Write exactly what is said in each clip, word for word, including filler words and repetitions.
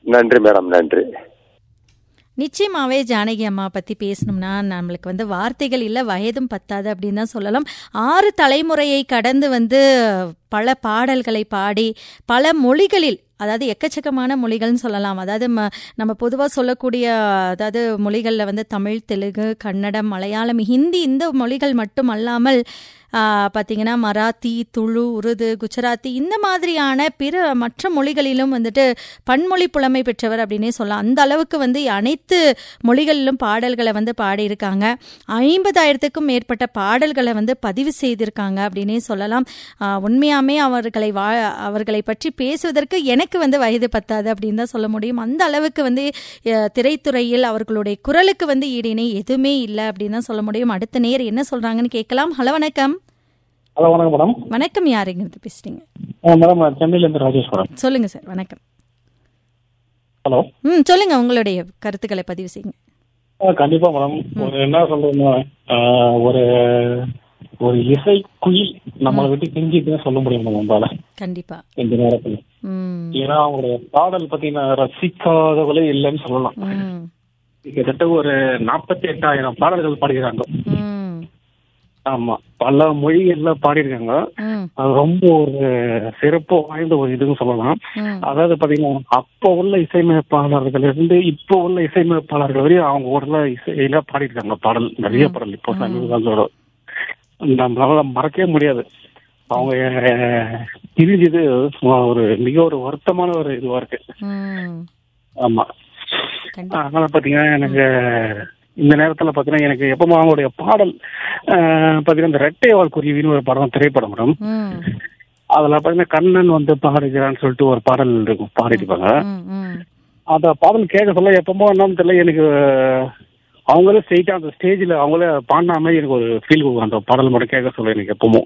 நன்றி மேடம், நன்றி. நிச்சயமாவே ஜானகி அம்மா பற்றி பேசணும்னா நம்மளுக்கு வந்து வார்த்தைகள் இல்லை, வயதும் பத்தாது அப்படின்னு தான் சொல்லலாம். ஆறு தலைமுறையை கடந்து வந்து பல பாடல்களை பாடி பல மொழிகளில், அதாவது எக்கச்சக்கமான மொழிகள்னு சொல்லலாம். அதாவது நம்ம பொதுவாக சொல்லக்கூடிய அதாவது மொழிகளில் வந்து தமிழ், தெலுங்கு, கன்னடம், மலையாளம், ஹிந்தி இந்த மொழிகள் மட்டும் அல்லாமல் பார்த்திங்கன்னா மராத்தி, துளு, உருது, குஜராத்தி இந்த மாதிரியான பிற மற்ற மொழிகளிலும் வந்துட்டு பன்மொழி புலமை பெற்றவர் அப்படின்னே சொல்லலாம். அந்த அளவுக்கு வந்து அனைத்து மொழிகளிலும் பாடல்களை வந்து பாடியிருக்காங்க. ஐம்பதாயிரத்துக்கும் மேற்பட்ட பாடல்களை வந்து பதிவு செய்திருக்காங்க அப்படின்னே சொல்லலாம். உண்மையாமே அவர்களை வா அவர்களை பற்றி பேசுவதற்கு எனக்கு வந்து வயது பத்தாது அப்படின்னு தான் சொல்ல முடியும். அந்த அளவுக்கு வந்து திரைத்துறையில் அவர்களுடைய குரலுக்கு வந்து ஈடிணை எதுவுமே இல்லை அப்படின்னு தான் சொல்ல முடியும். அடுத்த நேர் என்ன சொல்றாங்கன்னு கேட்கலாம். ஹலோ, வணக்கம். ஹலோ, வணக்கம் மேடம். வணக்கம், யாருங்கிறது பேசுறீங்க? மேடம், சென்னையில இருந்து ராஜேஷ் மேடம். சொல்லுங்க சார். வணக்கம். ஹலோ. ம் சொல்லுங்க, உங்களுடைய கருத்துக்களை பதிவு செய்யுங்க. கண்டிப்பா மேடம். ஒரு என்ன சொல்றேன்னா, ஒரு ஒரு இசை குயில் நம்மளை விட்டு பிரிஞ்சுட்டு சொல்ல முடியும் நம்மளால. கண்டிப்பா இந்த நேரத்துல. ஏன்னா அவங்களுடைய பாடல் பத்தின ரசிக்காதவளே இல்லைன்னு சொல்லலாம். கிட்டத்தட்ட ஒரு நாற்பத்தி எட்டாயிரம் பாடல்கள் பாடுகிறாங்க. ஆமா, பல மொழிகள்ல பாடியிருக்காங்க. அது ரொம்ப ஒரு சிறப்பு வாய்ந்த ஒரு இதுன்னு சொல்லலாம். அதாவது பாத்தீங்கன்னா அப்ப உள்ள இசையமைப்பாளர்கள் இருந்து இப்போ உள்ள இசையமைப்பாளர்கள் வரையும் அவங்க ஊர்ல இசையில பாடியிருக்காங்க பாடல், நிறைய பாடல். இப்போ சமீப நம்மளால மறக்கவே முடியாது. அவங்க பிரிஞ்சது ஒரு மிக ஒரு வருத்தமான ஒரு இதுவா இருக்கு. ஆமா, அதனால பாத்தீங்கன்னா எனக்கு இந்த நேரத்துல பாத்தீங்கன்னா எனக்கு எப்பவுமே அவங்களுடைய பாடல் பாத்தீங்கன்னா இந்த ரெட்டை வால் குருவின்னு ஒரு படம், திரைப்படம் மேடம். அதுல பாத்தீங்கன்னா கண்ணன் வந்து பாடுகிறான்னு சொல்லிட்டு ஒரு பாடல் இருக்கும், பாடிருப்பாங்க. அந்த பாடல் கேட்க சொல்ல எப்பவுமே என்னன்னு தெரியல, எனக்கு அவங்களே ஸ்ட்ரெயிட்டா அந்த ஸ்டேஜ்ல அவங்களே பாடின மாதிரி எனக்கு ஒரு ஃபீல் கொடுக்கும். அந்த பாடல் மட்டும் கேட்க சொல்ல எனக்கு எப்பவும்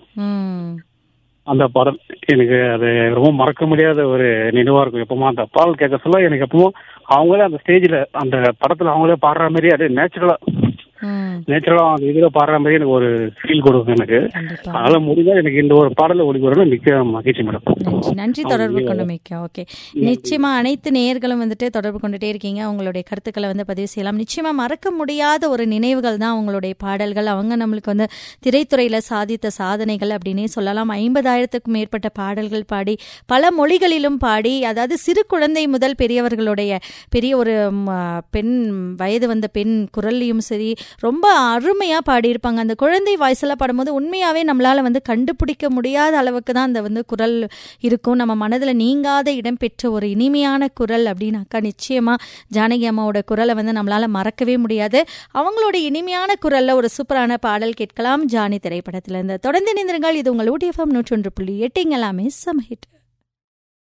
அந்த பாடல் எனக்கு அது ரொம்ப மறக்க முடியாத ஒரு நினைவா இருக்கும். எப்பவுமே அந்த பாடல் கேட்க சொல்ல எனக்கு எப்பவும் அவங்களே அந்த ஸ்டேஜ்ல அந்த படத்துல அவங்களே பாடுற மாதிரி அது நேச்சுரலா நேச்சுரலா அந்த இதுல பாடுற மாதிரி எனக்கு ஒரு ஃபீல் கொடுக்கும் எனக்கு. அதனால முடிஞ்சா எனக்கு இந்த ஒரு பாடல ஒளிபரப்புறது மிக்க மகிழ்ச்சி மேடம். நன்றி, தொடர்பு கொண்டு மிக்க. ஓகே, நிச்சயமா அனைத்து நேயர்களும் வந்துட்டு தொடர்பு கொண்டுட்டே இருக்கீங்க. உங்களுடைய கருத்துக்களை வந்து பதிவு செய்யலாம். நிச்சயமா மறக்க முடியாத ஒரு நினைவுகள் தான் உங்களுடைய பாடல்கள். அவங்க நம்மளுக்கு வந்து திரைத்துறையில சாதித்த சாதனைகள் அப்படின்னே சொல்லலாம். ஐம்பதாயிரத்துக்கும் மேற்பட்ட பாடல்கள் பாடி பல மொழிகளிலும் பாடி, அதாவது சிறு குழந்தை முதல் பெரியவர்களுடைய பெரிய ஒரு பெண் வயது வந்த பெண் குரல்லையும் சரி ரொம்ப அருமையா பாடியிருப்பாங்க. அந்த குழந்தை வாய்ஸ்ல பாடும்போது உண்மையாவே நம்மளால வந்து கண்டுபிடிக்க முடியாத அளவுக்கு தான் அந்த வந்து குரல் இருக்கும். நம்ம மனதில் நீங்காத இடம் பெற்ற ஒரு இனிமையான குரல் அப்படின்னாக்கா நிச்சயமா ஜானகி அம்மாவோட குரலை வந்து நம்மளால மறக்கவே முடியாது. அவங்களோட இனிமையான குரல்ல ஒரு சூப்பரான பாடல் கேட்கலாம் ஜானி திரைப்படத்திலிருந்து. தொடர்ந்து நிந்திருங்கள். இது உங்கள் ஊட்டி எஃப்எம் நூற்றி ஒன்று புள்ளி எட்டு. எல்லாமே சமஹிட்.